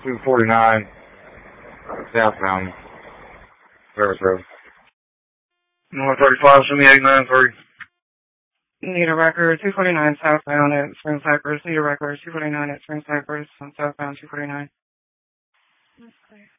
249 southbound Ferris Road. 135, send me 893. Need a record 249 southbound at Spring Cypress. Need a record 249 at Spring Cypress on southbound 249.